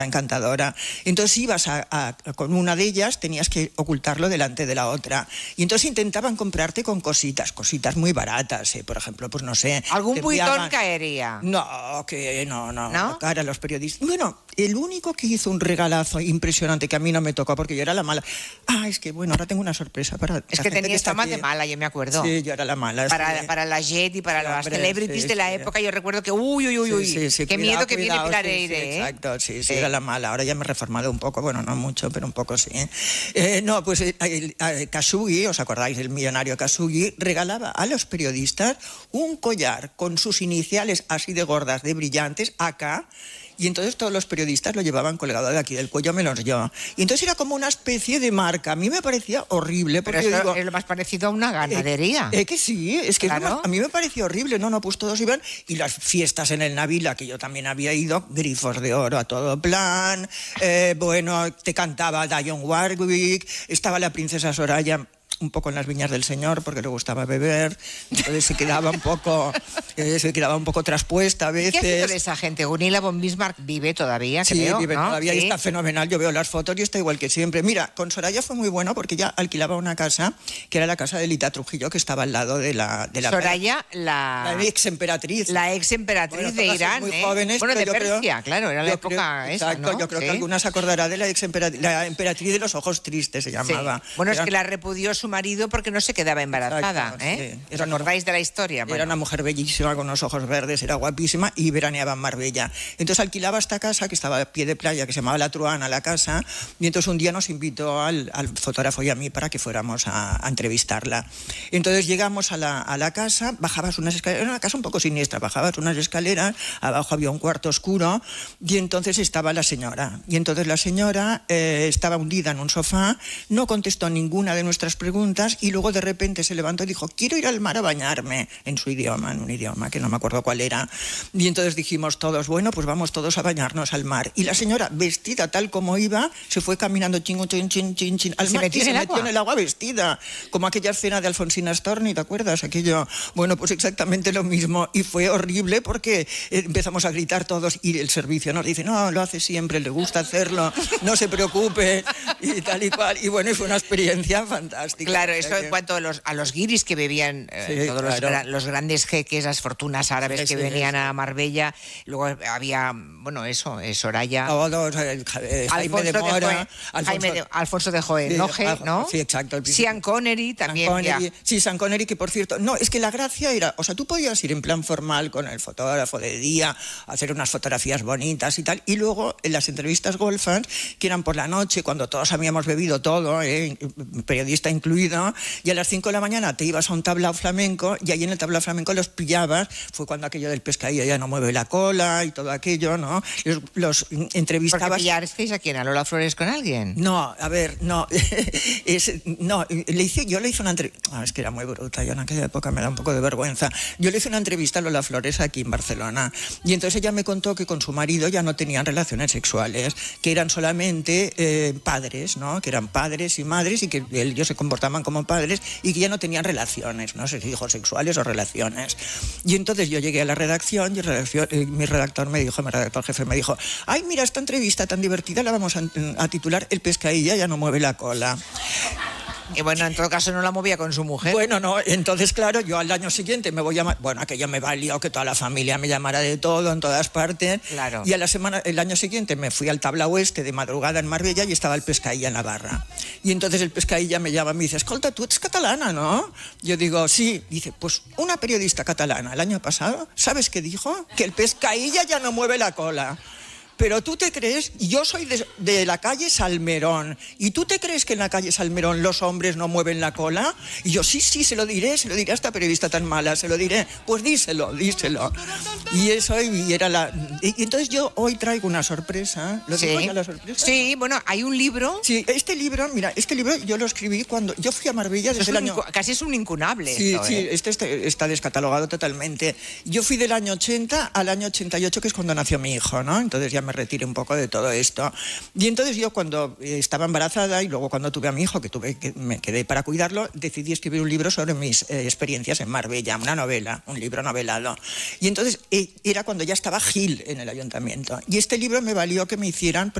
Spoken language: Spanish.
encantadora. Entonces ibas con una de ellas, tenías que ocultarlo delante de la otra. Y entonces intentaban comprarte con cositas muy baratas, por ejemplo, pues no sé. ¿Algún buitón caería? No, cara a los periodistas. Bueno, el único que hizo un regalazo impresionante que a mí no me tocó porque yo era la mala. Es que bueno, ahora tengo una sorpresa para... Es que tenías fama de mala, yo me acuerdo. Sí, yo era la mala. Para la Jet y para las celebrities de la época, yo recuerdo que qué miedo que viene Pilar Eire, Exacto, sí, era la mala. Ahora ya me he reformado un poco, bueno, no mucho, pero un poco sí. No, pues Khashoggi, ¿os acordáis del millonario Khashoggi? Regalaba a los periodistas un collar con sus iniciales así de gordas, de brillantes, acá. Y entonces todos los periodistas lo llevaban colgado de aquí del cuello, menos yo. Y entonces era como una especie de marca. A mí me parecía horrible. Porque pero eso es lo más parecido a una ganadería. Que sí, es que claro. A mí me parecía horrible. No, pues todos iban. Y las fiestas en el Navila, que yo también había ido, grifos de oro a todo plan. Bueno, te cantaba Dionne Warwick, estaba la princesa Soraya un poco en las viñas del señor porque le gustaba beber, entonces se quedaba un poco traspuesta a veces. ¿Qué ha sido de esa gente? Gunilla von Bismarck vive todavía, creo. Sí, vive ¿no? todavía, ¿Sí? Y está fenomenal. Yo veo las fotos y está igual que siempre. Mira, con Soraya fue muy bueno porque ella alquilaba una casa que era la casa de Lita Trujillo, que estaba al lado de la Soraya, la ex emperatriz. La ex emperatriz de Irán, muy jóvenes, bueno, de Persia, creo, claro, era la época esa, exacto, ¿no? yo creo que alguna se acordará de la ex emperatriz de los ojos tristes, se llamaba. Sí. Bueno, es que la repudió su marido porque no se quedaba embarazada. Exacto, sí. ¿Os acordáis de la historia? Era una mujer bellísima con unos ojos verdes, era guapísima y veraneaba en Marbella. Entonces alquilaba esta casa que estaba a pie de playa, que se llamaba La Truana, la casa, y entonces un día nos invitó al fotógrafo y a mí para que fuéramos a entrevistarla. Entonces llegamos a la casa, bajabas unas escaleras, era una casa un poco siniestra, bajabas unas escaleras, abajo había un cuarto oscuro y entonces estaba la señora. Y entonces la señora estaba hundida en un sofá, no contestó ninguna de nuestras preguntas y luego de repente se levantó y dijo: quiero ir al mar a bañarme, en su idioma, en un idioma que no me acuerdo cuál era. Y entonces dijimos todos, bueno, pues vamos todos a bañarnos al mar. Y la señora, vestida tal como iba, se fue caminando chin, al mar y se metió en el agua vestida, como aquella escena de Alfonsina Storni, ¿te acuerdas? Aquello, bueno, pues exactamente lo mismo. Y fue horrible porque empezamos a gritar todos y el servicio nos dice: no, lo hace siempre, le gusta hacerlo, no se preocupe, y tal y cual. Y bueno, fue una experiencia fantástica. Claro, eso en cuanto a los guiris que bebían, todos los grandes jeques, las fortunas árabes que venían a Marbella. Luego había, bueno, eso, Soraya. Todos, Jaime de Mora. Alfonso de Hohenlohe, ¿no? Sí, exacto. Sean Connery también. Sí, Sean Connery, que por cierto, no, es que la gracia era, o sea, tú podías ir en plan formal con el fotógrafo de día, hacer unas fotografías bonitas y tal, y luego en las entrevistas golfas, que eran por la noche, cuando todos habíamos bebido todo, periodista incluido, y a las 5 de la mañana te ibas a un tablao flamenco y ahí en el tablao flamenco los pillabas. Fue cuando aquello del pescadillo ya no mueve la cola y todo aquello, ¿no? Los entrevistabas. ¿Por qué pillasteis a quién? ¿A Lola Flores con alguien? No, a ver, no. Yo le hice una entrevista. Es que era muy bruta, yo en aquella época me da un poco de vergüenza. Yo le hice una entrevista a Lola Flores aquí en Barcelona y entonces ella me contó que con su marido ya no tenían relaciones sexuales, que eran solamente padres, ¿no? Que eran padres y madres y que ellos se comportaban como padres y que ya no tenían relaciones, no sé si hijos sexuales o relaciones. Y entonces yo llegué a la redacción y mi redactor jefe me dijo: ay, mira, esta entrevista tan divertida la vamos a titular El pescadilla ya no mueve la cola. Y bueno, en todo caso no la movía con su mujer. Bueno, no, entonces claro, yo al año siguiente me voy a llamar, bueno, aquello me valió que toda la familia me llamara de todo, en todas partes. Claro. Y el año siguiente me fui al tablao de madrugada en Marbella y estaba el Pescadilla en Navarra. Y entonces el Pescadilla me llama y me dice: escolta, tú eres catalana, ¿no? Yo digo, sí. Dice, pues una periodista catalana el año pasado, ¿sabes qué dijo? Que el Pescadilla ya no mueve la cola. Pero tú te crees, yo soy de la calle Salmerón, ¿y tú te crees que en la calle Salmerón los hombres no mueven la cola? Y yo, sí, se lo diré a esta periodista tan mala, se lo diré. Pues díselo. Y eso, y entonces yo hoy traigo una sorpresa. ¿Lo digo ya la sorpresa? Sí, bueno, hay un libro. Sí, este libro yo lo escribí cuando yo fui a Marbella desde el año... Casi es un incunable. Sí, esto, sí, este está descatalogado totalmente. Yo fui del año 80 al año 88, que es cuando nació mi hijo, ¿no? Entonces ya me me retire un poco de todo esto. Y entonces yo cuando estaba embarazada y luego cuando tuve a mi hijo, que me quedé para cuidarlo, decidí escribir un libro sobre mis experiencias en Marbella, una novela, un libro novelado. Y entonces era cuando ya estaba Gil en el ayuntamiento. Y este libro me valió que me hicieran